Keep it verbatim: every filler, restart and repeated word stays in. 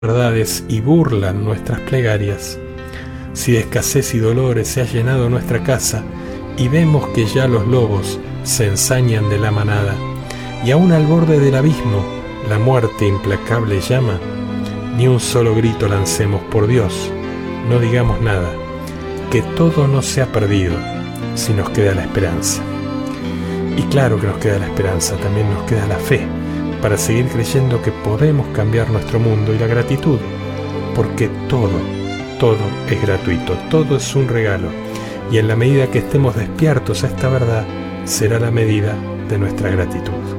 verdades y burlan nuestras plegarias. Si de escasez y dolores se ha llenado nuestra casa y vemos que ya los lobos se ensañan de la manada y aún al borde del abismo la muerte implacable llama, ni un solo grito lancemos, por Dios, no digamos nada, que todo no se ha perdido si nos queda la esperanza. Y claro que nos queda la esperanza, también nos queda la fe para seguir creyendo que podemos cambiar nuestro mundo, y la gratitud, porque todo, todo es gratuito, todo es un regalo, y en la medida que estemos despiertos a esta verdad, será la medida de nuestra gratitud.